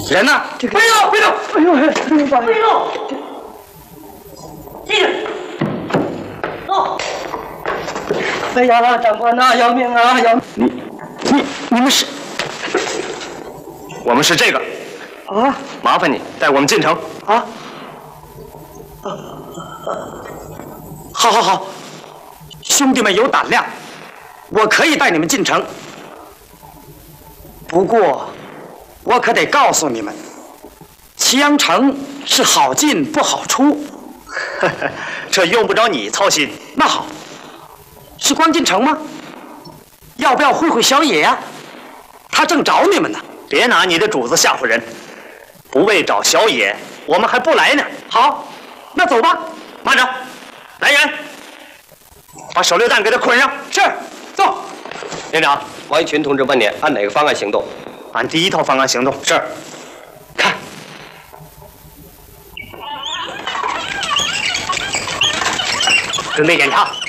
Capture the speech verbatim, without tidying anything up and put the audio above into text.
人呢？ 这个回头，回头！ 哎呦，哎呦， 回头！进去。走。 哎呀，长官呐，要命啊！要你你你们是？我们是这个。 啊！ 麻烦你带我们进城。 啊！ 好好好，兄弟们有胆量，我可以带你们进城。不过，我可得告诉你们，祁阳城是好进不好出。这用不着你操心。那好，是光进城吗？要不要会会小野呀？他正找你们呢。别拿你的主子吓唬人，不为找小野，我们还不来呢。好，那走吧。慢着，来人，把手榴弹给他捆上。是，走。连长， 王一群同志问你按哪个方案行动？ 按第一套方案行动。是。看，准备检查。